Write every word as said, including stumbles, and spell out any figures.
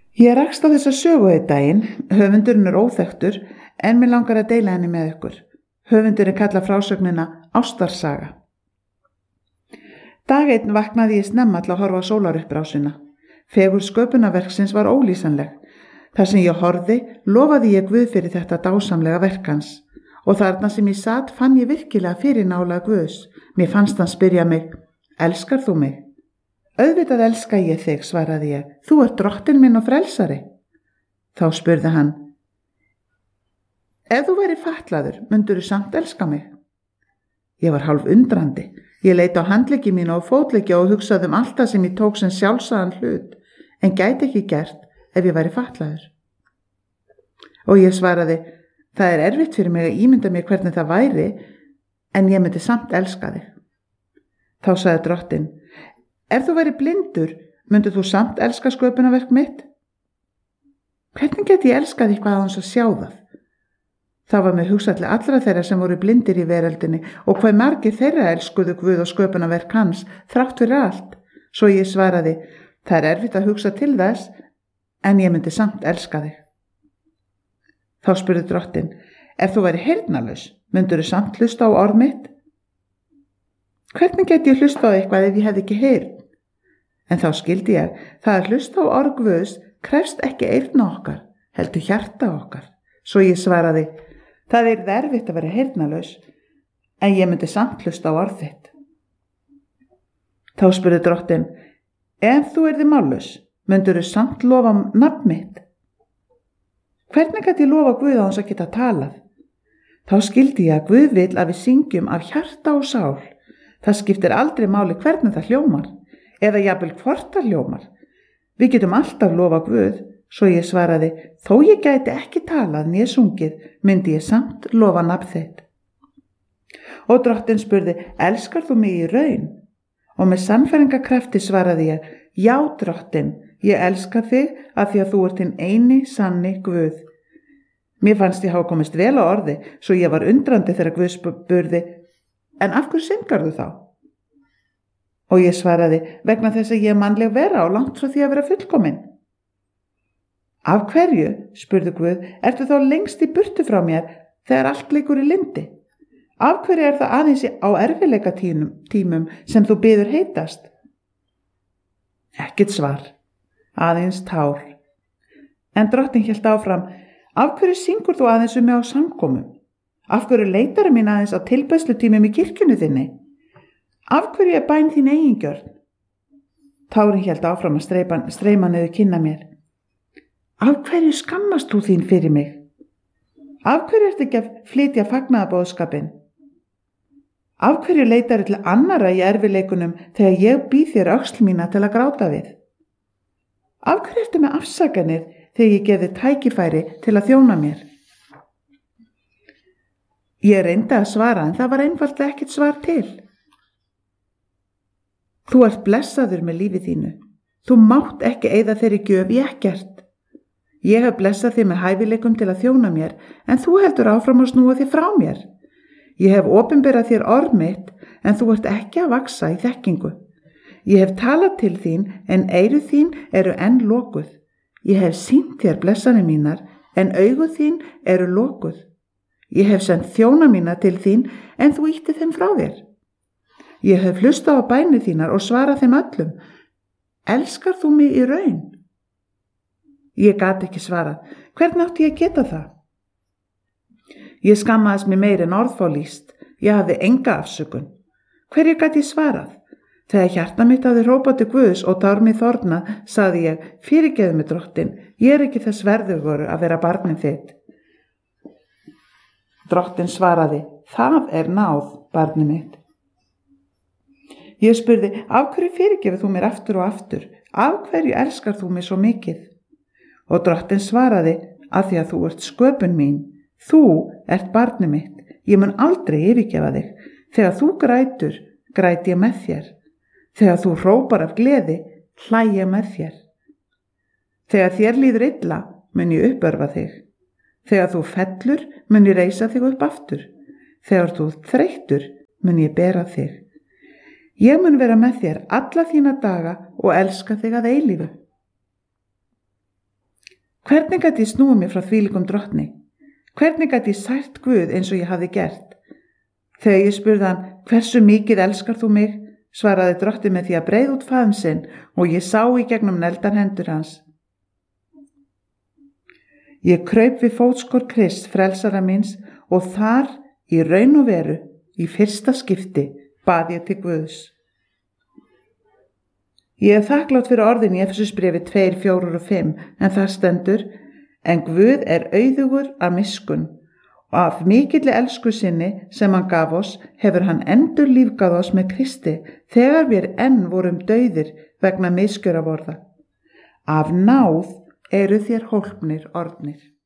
Ég rakst á þessa sögu einn daginn, höfundurinn er óþekktur en mér langar að deila henni með ykkur. Höfundurinn kallar frásögnina Ástarsaga. Dag einn vaknaði ég snemma til að horfa á sólaruppbrásina. Fegurð sköpunarverksins var ólýsanleg. Þar sem ég horfði, lofaði ég Guð fyrir þetta dásamlega verk hans. Og þarna sem ég sat fann ég virkilega fyrirnálega Guðs. Mér fannst hann spyrja mig, elskar þú mig? Auðvitað elska ég þig, svaraði ég. Þú ert drottinn minn og frelsari. Þá spurði hann, ef þú væri fatlaður, mundirðu samt elska mig? Ég var hálf undrandi. Ég leit á handleggi mína og fótleggi og hugsaði um allt það sem ég tók sem sjálfsagðan hlut, en gæti ekki gert ef ég væri fatlaður. Og ég svaraði, það er erfitt fyrir mig að ímynda mér hvernig það væri, en ég myndi samt elska þig. Þá sagði drottinn, ef þú væri blindur, myndið þú samt elska sköpunarverk mitt? Hvernig geti ég elskað eitthvað á hans að sjá það? Það var mér hugsað til allra þeirra sem voru blindir í veröldinni og hvað margir þeirra elskuðu Guð og sköpunarverk hans þrátt fyrir allt. Svo ég svaraði, það er erfitt að hugsa til þess, en ég myndi samt elska þig. Þá spurði drottinn, ef þú væri heyrnarlaus, myndirðu samt hlusta á orð mitt? Hvernig geti ég hlusta á eitthvað ef ég hefði ekki heyrn? En þá skildi ég, það að hlusta á orð Guðs krefst ekki eyrna okkar, heldur hjarta okkar. Svo ég svaraði, það er erfitt að vera heyrnarlaus, en ég myndi samt hlusta á orð þitt. Þá spurði drottinn, ef þú yrði mállaus, myndirðu samt lofa nafn mitt? Hvernig gæti ég lofa Guð á hans að geta talað? Þá skildi ég að Guð vill að við syngjum af hjarta og sál. Það skiptir aldrei máli hvernig það hljómar, eða jafnvel hvort það hljómar. Við getum alltaf lofa Guð. Svo ég svaraði, þó ég gæti ekki talað né sungið, myndi ég samt lofa nafn þitt. Og drottinn spurði, elskar þú mig í raun? Og með sannfæringarkrafti svaraði ég, já drottinn, ég elska þig af því að þú ert hinn eini sanni Guð. Mér fannst ég hafa komist vel á orði, svo ég var undrandi þegar Guð spurði, en af hverju syngarðu þá? Og ég svaraði, vegna þess að ég er mannleg vera og langt frá því að vera fullkomin. Af hverju, spurði Guð, ertu þá lengst í burtu frá mér þegar allt leikur í lyndi? Af hverju er það aðeins á erfiðleika tímum sem þú biður heitast? Ekkert svar, aðeins tár. En drottinn hélt áfram, af hverju syngur þú aðeins um mig á samkomum? Af hverju leitarðu mín aðeins á tilbærslutímum í kirkjunni þinni? Af hverju er bæn þín eigingjörn? Tárin hélt áfram að streyma niður kynna mér. Af hverju skammast þú þín fyrir mig? Af hverju ertu ekki að flytja fagnaðarboðskapinn? Af hverju leitarðu til annarra í erfiðleikunum þegar ég býð þér öxl mína til að gráta við? Af hverju ertu með afsakanir þegar ég gefi tækifæri til að þjóna mér? Ég reyndi að svara en það var einfaldlega ekkert svar til. Þú ert blessaður með lífi þínu. Þú mátt ekki eyða þeirri gjöf í ekkert. Ég hef blessað þig með hæfileikum til að þjóna mér, en þú heldur áfram að snúa þig frá mér. Ég hef opinberað þér orð mitt, en þú ert ekki að vaksa í þekkingu. Ég hef talað til þín, en eyru þín eru enn lokuð. Ég hef sýnt þér blessanir mínar, en augu þín eru lokuð. Ég hef sendt þjóna mína til þín, en þú ýtti þeim frá þér. Ég hef hlustað á bænir þínar og svarað þeim öllum. Elskar þú mig í raun? Ég gat ekki svarað. Hvernig átti ég að geta það? Ég skammaðist mig meir en orð fá lýst. Ég hafði enga afsökun. Hverju gat ég svarað? Þegar hjarta mitt hafði hrópað til Guðs og tár mig þornað, sagði ég, fyrirgefðu mig drottinn, ég er ekki þess verðugur að vera barnið þitt. Drottinn svaraði, það er náð, barnið mitt. Ég spurði, af hverju fyrirgefur þú mér aftur og aftur? Af hverju elskar þú mig svo mikið? Og drottinn svaraði, að því að þú ert sköpun mín. Þú ert barnið mitt. Ég mun aldrei yfirgefa þig. Þegar þú grætur, græt ég með þér. Þegar þú hrópar af gleði, hlæ ég með þér. Þegar þér líður illa, mun ég uppörva þig. Þegar þú fellur, mun ég reisa þig upp aftur. Þegar þú þreyttur, mun ég bera þig. Ég mun vera með þér alla þína daga og elska þig að eilífu. Hvernig gæti ég snúið mér frá þvílíkum drottni? Hvernig gæti ég sært Guð eins og ég hafði gert? Þegar ég spurði hann, hversu mikið elskar þú mig? Svaraði drottinn með því að breiða út faðm sinn og ég sá í gegnum neldar hendur hans. Ég kraup við fótskor Krist, frelsara míns, og þar í raun og veru, í fyrsta skipti, bað ég til Guðs. Ég er þakklátt fyrir orðin í Efesusbréfi tvö, fjögur og fimm, en þar stendur: En Guð er auðugur af miskunn, og af mikilli elsku sinni sem hann gaf oss hefur hann endur lífgað oss með Kristi þegar við enn vorum dauðir vegna misgjörðavorða. Af náð eru þér hólpnir orðnir.